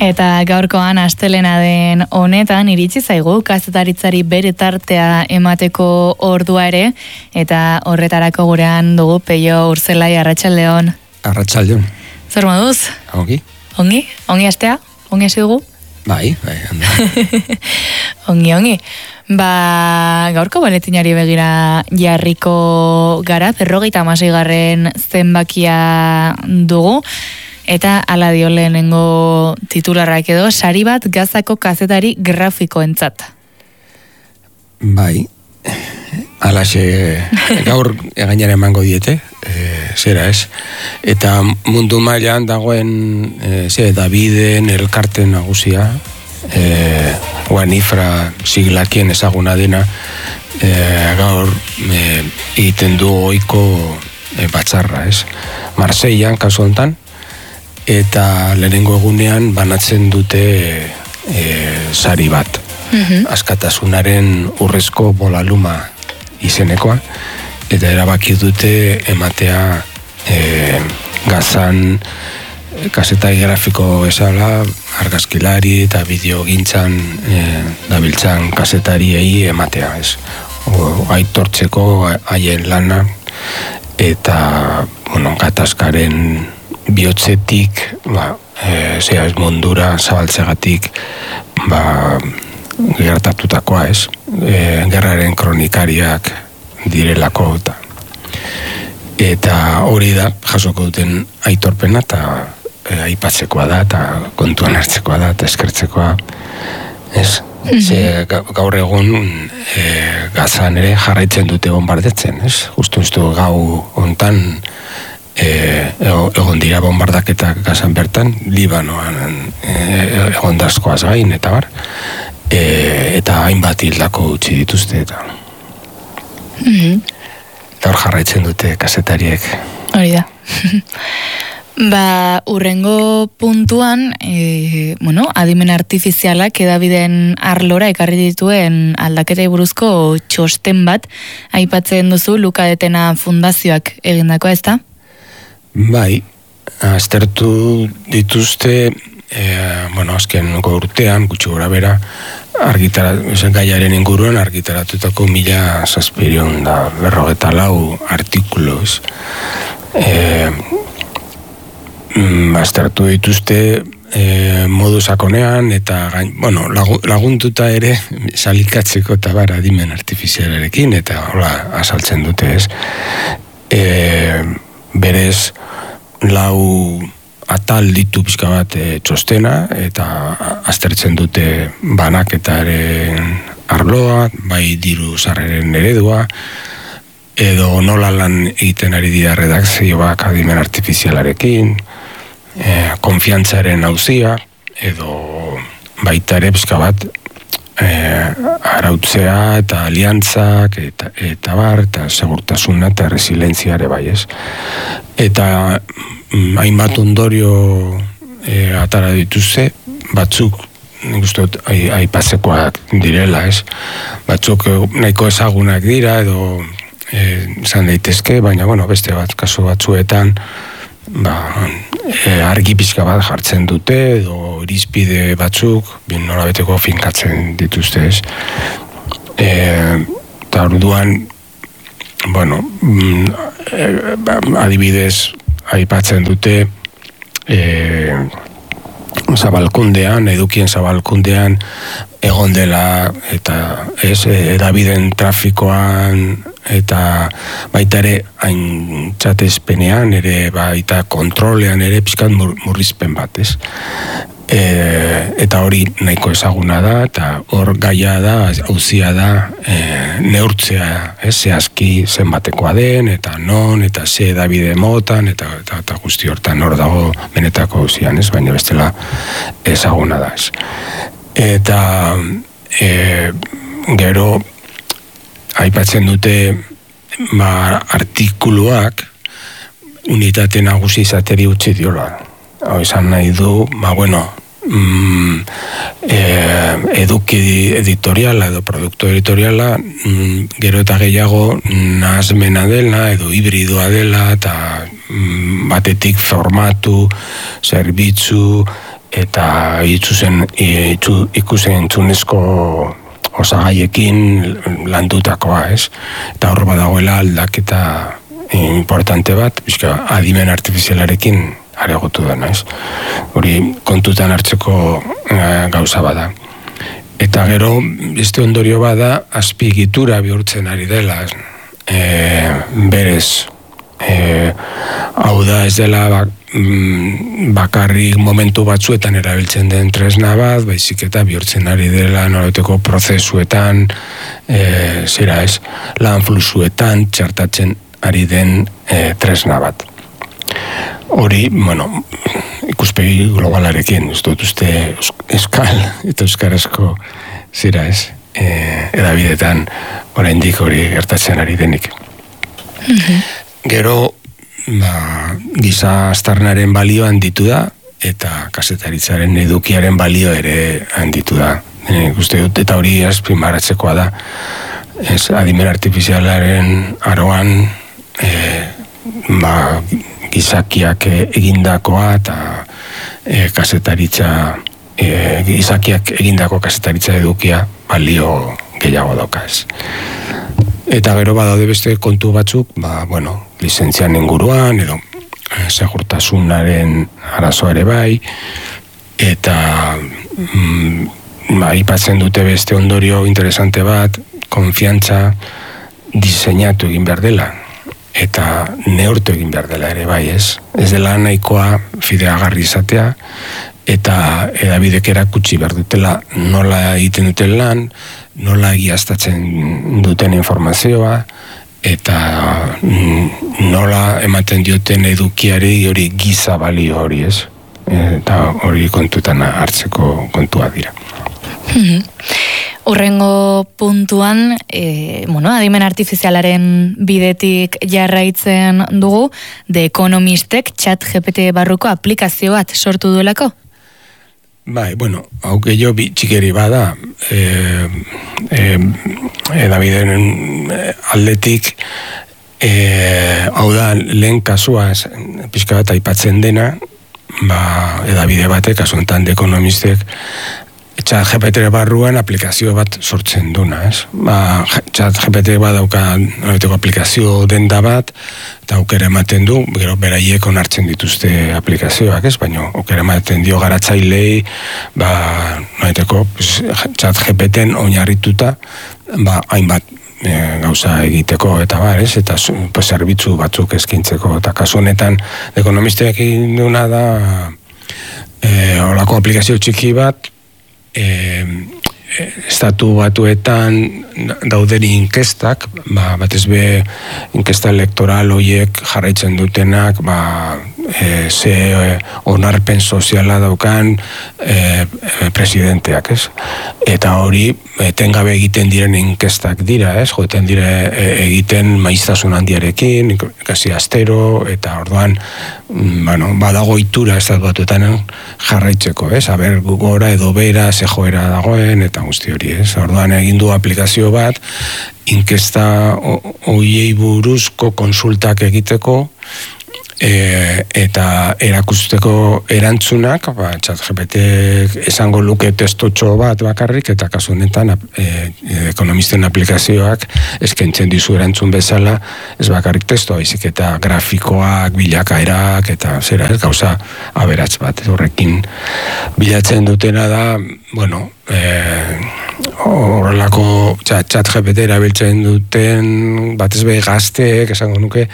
Eta gaurkoan astelena den honetan iritsi zaigu kazetaritzari bere tartea emateko ordua ere, eta horretarako gurean dugu Peio Urzelai. Arratsaldeon. Arratsaldeon. Zer moduz? Ongi. Ongi? Ongi astea? Ongi hasi dugu? Bai, handa. Ongi. Gaurko boletinari begira jarriko gara, 56. zenbakia dugu, eta ala dio lehenengo titularrak edo, sari bat Gazako kazetari grafikoentzat. Bai, alaxe gaur gainera emango diete, zera ez. Eta mundu mailan dagoen Daviden elkarten nagusia, Wanifra siglakien ezaguna dena, gaur egiten du ohiko batzarra, ez? Marseillan kasu hontan, eta lehenengo egunean banatzen dute sari bat. Askatasunaren urrezko bolaluma izenekoa, eta erabaki dute ematea Gazan kazetari grafiko bezala, argazkilari eta bideogintzan dabiltzan kazetariei ematea, ez? Aitortzeko haien lana, eta, gatazkaren bihotzetik, zehaz mundura zabaltzegatik, gertatutakoa, ez? Gerraren kronikariak direlako, eta hori da, jasoko duten aitorpena, eta aipatzekoa da, eta kontuan hartzekoa da, eta eskertzekoa, ez? Gaur egun Gazan ere jarraitzen dute bombardetzen, ez? Justu gau hontan egon dira bombardaketak Gazan bertan, Libanoan egon dazkoaz gain, eta bar, eta hainbat hildako utzi dituzte, eta hor jarraitzen dute kazetariek. Hori da. Urrengo puntuan, adimen artifizialak edabideen arlora ekarri dituen aldaketei buruzko txosten bat, aipatzen duzu Lukadetena fundazioak egindakoa, ezta? Bai, aztertu dituzte, azken urtean, gutxi gora bera, gaiaren inguruan argitaratutako 1754 artikuloz. Aztertu dituzte modu sakonean, eta laguntuta ere salikatzeko eta adimen artifizialarekin, eta hola azaltzen dute, ez? Berez, lau atal ditu pixka bat txostena, eta aztertzen dute banaketaren arloa, bai diru sarreren eredua, edo nola lan egiten ari dira redakzioak adimen artifizialarekin, konfiantzaren auzia, edo baita ere pixka bat arautzea eta aliantzak eta bar, eta segurtasuna eta resilientzia ere bai, ez? Eta hainbat ondorio atara dituzte, batzuk nik uste dut aipatzekoak direla, ez? Batzuk nahiko ezagunak dira edo izan daitezke, baina beste bat kasu batzuetan argi pixka bat jartzen dute edo irizpide batzuk norabeteko finkatzen dituzte, ez? Eta orduan adibidez aipatzen dute zabalkundean, edukien zabalkundean egon dela, eta edabideen trafikoan, eta baita ere aintzatezpenean ere, baita kontrolean ere pixkat murrizpen bat, ez? Eta hori nahiko ezaguna da, eta hor gaia da, auzia da, neurtzea, zehazki zenbatekoa den, eta non, eta ze edabide motan, eta guzti hortan hor dago benetako auzian, ez? Baina bestela ezaguna da, ez? Eta gero aipatzen dute artikuluak unitate nagusi izateri utzi diola. Hau izan nahi du, eduki editoriala edo produktu editoriala gero eta gehiago nahasmena dela edo hibridoa dela, eta batetik formatu, zerbitzu eta ikusen entzunezko osagaiekin landutakoa, ez? Eta hor badagoela aldaketa importante bat, bizka adimen artifizialarekin areagotu dena, ez? Hori kontutan hartzeko gauza bada. Eta gero, beste ondorio bada, azpiegitura bihurtzen ari dela, berez. Hau da ez dela bakarrik momentu batzuetan erabiltzen den tresna bat, baizik eta bihurtzen ari dela nolabaiteko prozesuetan, lan fluxuetan txertatzen ari den tresna bat. Hori, ikuspegi globalarekin, ez dut uste euskal eta euskarazko edabidetan oraindik hori gertatzen ari denik. Gero, giza aztarnaren balio handitu da, eta kazetaritzaren edukiaren balio ere handitu da. Uste dut, eta hori azpimarratzekoa da, adimen artifizialaren aroan, gizakiak egindakoa eta gizakiak egindako kazetaritza edukia balio gehiago dauka ez. Eta gero badaude beste kontu batzuk, lizentzian inguruan, edo segurtasunaren arazoa ere bai, eta aipatzen dute beste ondorio interesante bat, konfiantza diseinatu egin behar dela, eta neurtu egin behar dela ere bai, ez? Ez dela nahikoa fideagarri izatea, eta edabidek erakutsi behar dutela nola egiten duten lan, nola egiaztatzen duten informazioa, eta nola ematen dioten edukiari hori giza balio hori, ez? Eta hori kontutan hartzeko kontua dira. Urrengo puntuan, adimen artifizialaren bidetik jarraitzen dugu, The Economistek ChatGPT barruko aplikazio bat sortu duelako? Bai, hau gehiago txikeri bada, edabideen aldetik, hau da lehen kasua, pixka bat aipatzen dena, edabide batek, kasu enten The Economistek, ChatGPT barruan aplikazio bat sortzen duna, ez? ChatGPT badauka aplikazio denda bat, eta aukera ematen du, gero beraiek onartzen dituzte aplikazioak, ez? Baina aukera ematen dio garatzailei, ChatGPT-en oinarrituta, hainbat gauza egiteko eta ez? Eta zerbitzu batzuk eskintzeko, eta kasu honetan ekonomisteak egin duna da holako aplikazio txiki bat, estatu batuetan dauden inkestak, batez be inkesta elektoral horiek jarraitzen dutenak, ze onarpen soziala daukan presidenteak, ez? Eta hori etengabe egiten diren inkestak dira, ez? Joeten dire egiten maiztasun handiarekin, kasi astero, eta orduan badago itura estatu batuetan jarraitzeko, ez? Aber gora edo bera, ze joera dagoen, eta guzti hori, ez? Orduan egin du aplikazio bat, inkesta horiei buruzko konsultak egiteko, eta erakusteko erantzunak, ChatGPT esango luke testotxo bat bakarrik, eta kasu honetan ekonomisten aplikazioak eskaintzen dizu erantzun bezala, ez bakarrik testoa, baizik eta grafikoak, bilakaerak, eta gauza aberats bat, horrekin bilatzen dutena da, horrelako ChatGPT erabiltzen duten batez be gazteek, esango nuke,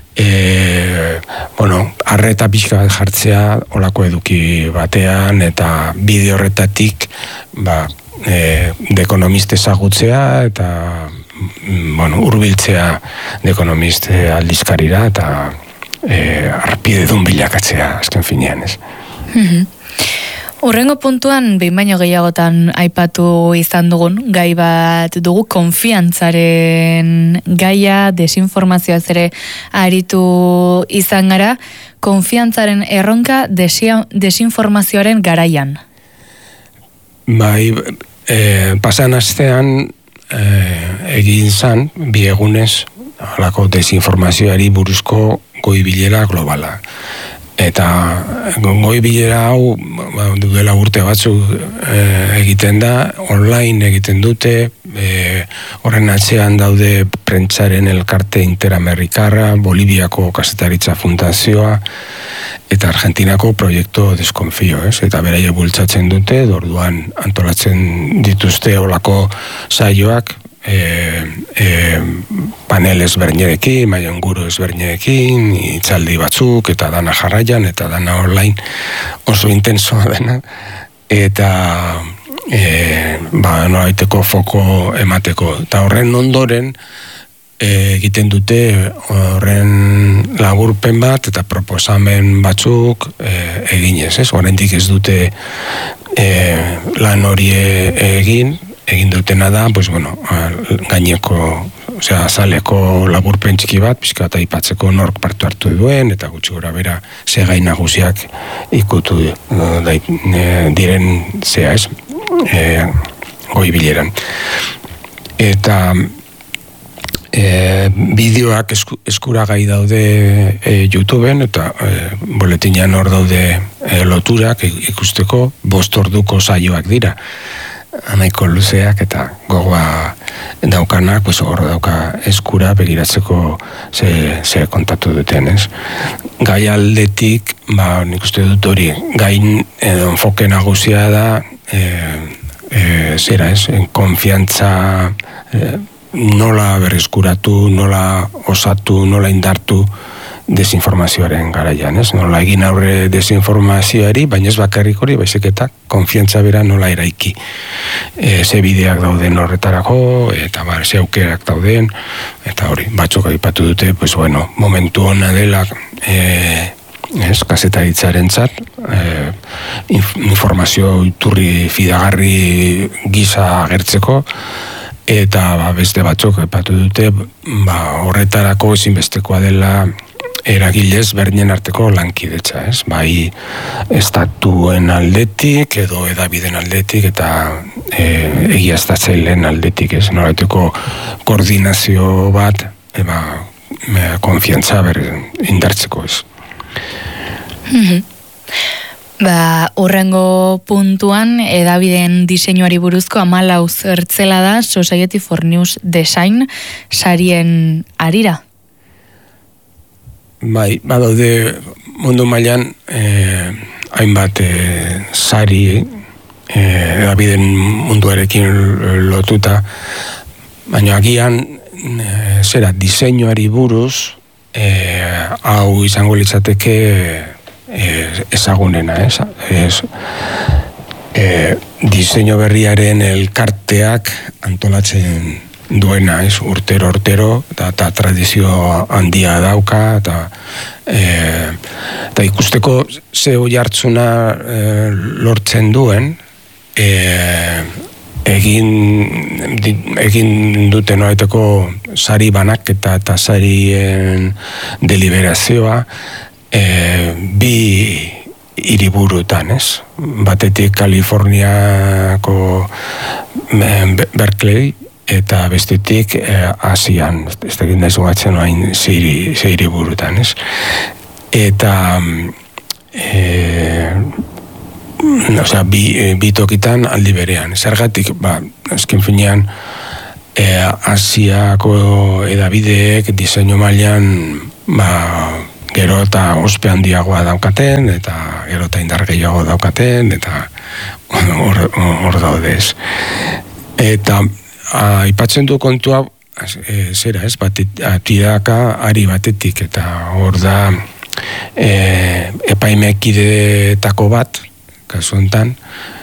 arreta pixka bat jartzea olako eduki batean, eta bideo horretatik The Economist ezagutzea, eta hurbiltzea The Economist aldizkarira, eta arpidedun bilakatzea, azken finean, ez? Urrengo puntuan, behin baino gehiagotan aipatu izan dugun, gai bat dugu, konfiantzaren gaia, desinformazioaz ere aritu izan gara, konfiantzaren erronka desinformazioaren garaian. Pasan astean egin zan, bi egunez, halako desinformazioari buruzko goi bilera globala. Eta goi bilera hau duela urte batzuk egiten da, online egiten dute, horren atzean daude prentsaren elkarte interamerikarra, Boliviako Kazetaritza Fundazioa, eta Argentinako Proiektu Deskonfio, eta beraia bultzatzen dute, orduan antolatzen dituzte olako saioak, panel ezberdinekin, mailanguru ezberdinekin, hitzaldi batzuk, eta dana jarraian, eta dana online oso intensoa dena, eta nolabaiteko foko emateko. Eta horren ondoren egiten dute horren laburpen bat eta proposamen batzuk eginez, oraindik ez dute lan hori egin dutena da, gaineko, azaleko laburpen txiki bat, pixka eta aipatzeko nork parte hartu duen, eta gutxi gora bera ze gai nagusiak ikutu diren zea ez, goi bileran. Eta bideoak eskuragai daude YouTubeen, eta boletinean hor daude loturak ikusteko 5 orduko saioak dira. Nahiko luzeak eta gogoa daukanak, hor dauka eskura begiratzeko ze kontatu duten, ez? Gai aldetik, nik uste dut hori, gain enfoke nagusia da, konfiantza nola berreskuratu, nola osatu, nola indartu desinformazioaren garaian, ez? Nola egin aurre desinformazioari, baina ez bakarrik hori, baizik eta konfiantza bera nola eraiki. Ze bideak dauden horretarako, eta ze aukerak dauden, eta hori, batzuk aipatu dute, momentu ona dela kazetaritzaren zat, informazio iturri fidagarri gisa agertzeko, eta beste batzuk aipatu dute, horretarako ezinbestekoa dela eragilez berdinen arteko lankidetza, ez? Bai estatuen aldetik edo edabideen aldetik eta egiaztatzaileen aldetik, ez? Nolabaiteko koordinazio bat konfiantza indartzeko, ez? Hurrengo puntuan edabideen diseinuari buruzko 14 zertzela da Society for News Design sarien arira. Bai, badaude mundu mailan hainbat sari edabideen munduarekin lotuta, baina agian diseinuari buruz hau izango litzateke ezagunena, diseinu berriaren elkarteak antolatzen duena, urtero, eta tradizio handia dauka, eta ikusteko ze oihartzuna lortzen duen, egin duten nolabaiteko sari banaketa eta sarien deliberazioa, bi hiriburuetan, ez? Batetik Kaliforniako Berkeley, eta bestetik Asian, ez da ginda izugatzen oain zeiri burutan, ez? Eta bi tokitan aldi berean. Zergatik, azken finean Asiako edabideek diseinu mailan gero eta ospe handiagoa daukaten, eta gero eta indar gehiago daukaten, eta hor daudez. Eta aipatzen du kontua, tidaka ari batetik, eta hor da epaimekidetako bat, kasu honetan,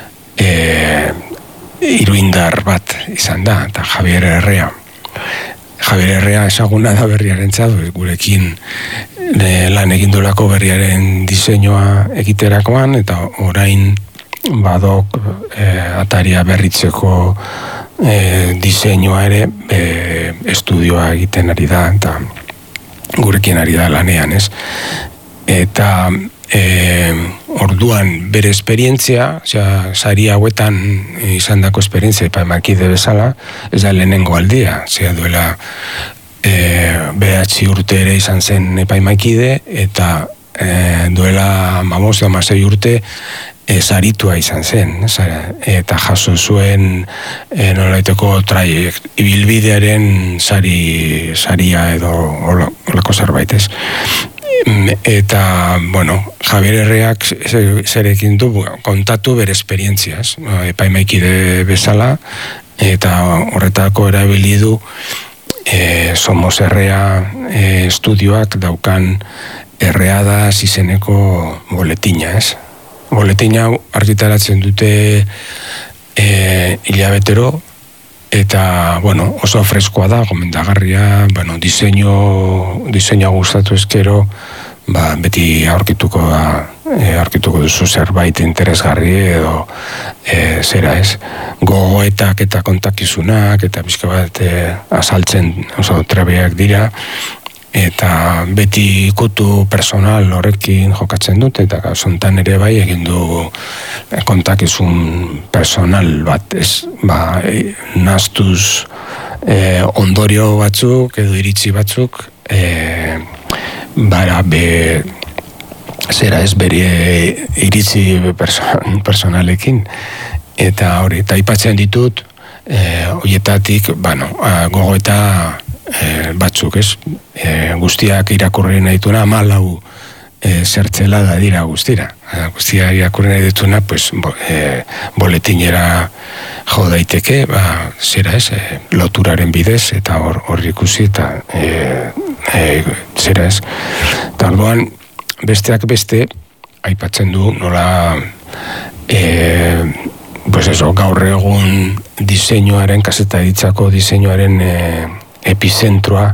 iruindar bat izan da, eta Javier Herrea. Javier Herrea ezaguna da berriarentzat, gurekin lan egindolako berriaren diseinua egiterakoan, eta orain badok ataria berritzeko diseinua ere estudioa egiten ari da, eta gurekin ari da lanean, ez? Eta orduan bere esperientzia, sari hauetan izandako esperientzia epaimakide bezala, ez da lehenengo aldia, duela 9 urte ere izan zen epaimakide, eta duela 15-16 urte saritua izan zen, eta jaso zuen nolaiteko ibilbidearen saria edo olako zerbait, ez. Eta, bueno, Javier Herreak zerekin du kontatu bere esperientziaz, epaimaikide bezala, eta horretako erabili du Somos Herrea estudioak daukan Herreada izeneko boletina, ez? Boletina argitaratzen dute hilabetero, eta, bueno, oso freskoa da, gomendagarria, bueno, diseinua gustatu ezkero, beti aurkituko duzu zerbait interesgarri edo zera ez, gogoetak eta kontakizunak eta pixka bat azaltzen oso trebeak dira, eta beti ikutu personal horrekin jokatzen dut, eta zontan ere bai egin du kontakizun personal bat, ez, nahastuz ondorio batzuk edo iritzi batzuk, zera ez bere iritzi personalekin, eta hori, eta aipatzen ditut horietatik, gogoeta batzuk, ez, guztiak irakurri nahi dituna, 14 zertzela da dira guztira. Guztia irakurri nahi dituna, pues, boletinera jo daiteke, zera ez, loturaren bidez, eta hor ikusi, eta zera ez. Eta orduan, besteak beste, aipatzen du, nola, pues eso, gaur egun diseinuaren, kazetaritzako diseinuaren epizentroa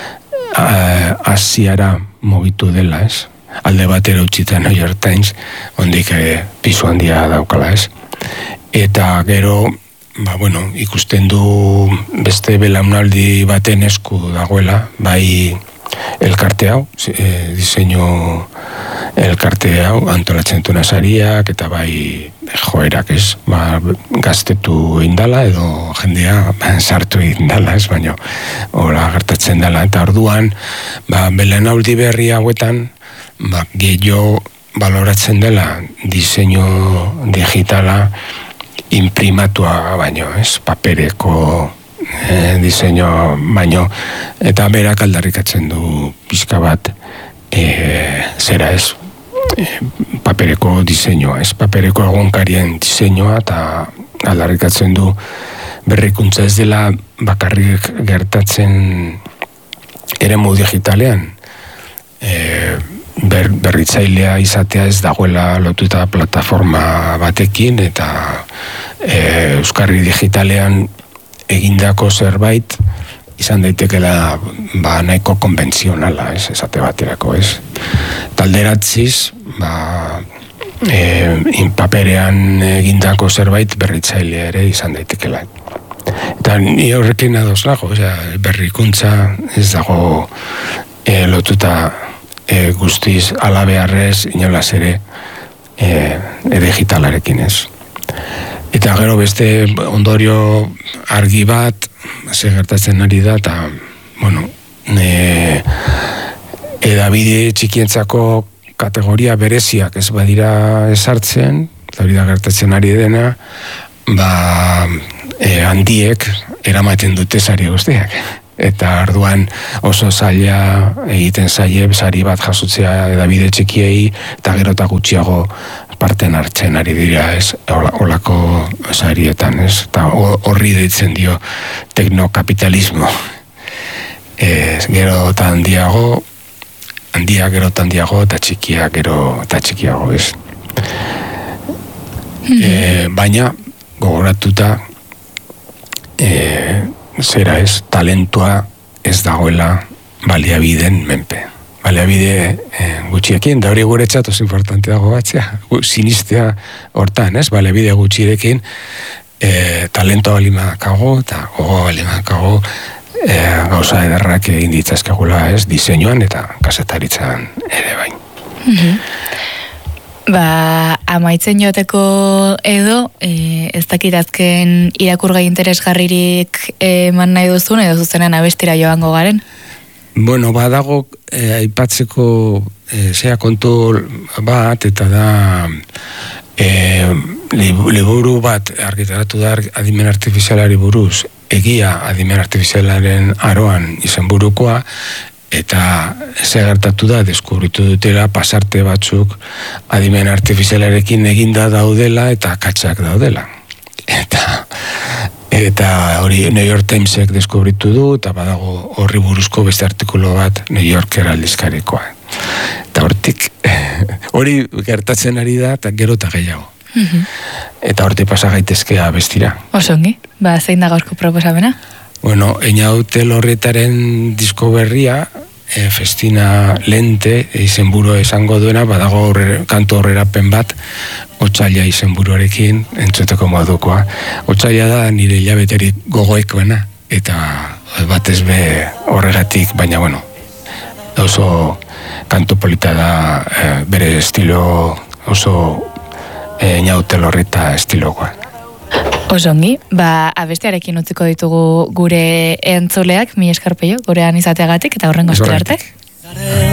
Asiara mugitu dela, ez? Alde batera utzita New York Times, ondik pisu handia daukala, ez? Eta gero, ikusten du beste belaunaldi baten esku dagoela, bai elkarte hau, diseinu elkarte hau, antolatzen duna sariak, eta bai joerak, ez, gaztetu indala, edo jendea sartu indala, ez, baina hola gertatzen dela, eta orduan, belaunaldi berri hauetan, gehiago baloratzen dela diseinu digitala imprimatua baino, ez, papereko diseinu baino, eta berak aldarrikatzen du pixka bat zera ez, papereko diseinua, ez, papereko egunkarien diseinua, eta aldarrikatzen du berrikuntza ez dela bakarrik gertatzen eremu digitalean, berritzailea izatea ez dagoela lotuta plataforma batekin, eta euskarri digitalean egindako zerbait izan daitekela nahiko konbentzionala, ez, esate baterako, ez. Talderatziz, paperean egindako zerbait berritzailea ere izan daitekela. Eta ni horrekin ados nago, berrikuntza ez dago lotuta guztiz alabearrez inolaz ere digitalarekin, ez. Eta gero beste ondorio argi bat ze gertatzen ari da, eta edabide txikientzako kategoria bereziak ez badira esartzen, eta hori da gertatzen ari dena, handiek eramaten dute sari guztiak. Eta orduan oso zaila egiten zaie sari bat jasotzea edabide txikiei, eta gero eta gutxiago parten hartzen ari dira, ez, olako sarietan, ez, eta horri deitzen dio teknokapitalismo. Gero eta handia gero eta handiago, eta txikia gero eta txikiago, ez. Baina, gogoratuta, zera ez, talentua ez dagoela baliabideen menpe. Baliabide gutxiekin, da hori guretzat oso importante dago batzea, sinistea hortan, ez, baliabide gutxirekin talentoa balimakago eta gogoa balimakago gauza ederrak egin ditzazkegula, ez, diseinuan eta kazetaritzan ere bain. Amaitzen joteko edo, ez dakit azken irakurgai interesgarririk eman nahi duzun, edo zuzenan abestira joango garen? Bueno, badago aipatzeko zea kontu bat, eta da liburu bat argitaratu da adimen artifizialari buruz, egia adimen artifizialaren aroan izenburukoa, eta ze gertatu da, deskubritu dutela pasarte batzuk adimen artifizialarekin eginda daudela eta katxak daudela. Eta hori New York Timesek deskubritu du, eta badago horri buruzko beste artikulu bat New Yorker aldizkarikoa. Eta hortik, hori gertatzen ari da, eta gero eta gehiago. Eta hortik pasa gaitezkea bestira. Osongi, zein da gaurko proposamena? Bueno, Einaute Lorrietaren disko berria, Festina Lente izenburu esango duena, badago kantu horrerapen bat, Otsaila izenburuarekin entzuteko modukoa. Otsaila da nire hilabeterik gogoikoena, eta batez be horregatik, baina bueno, oso kantu polita da, bere estilo oso Einaute Lorrieta estilokoa. Osongi, abestiarekin utziko ditugu gure entzuleak, mi esker Peio, gurean izateagatik, eta horrengo astera arte.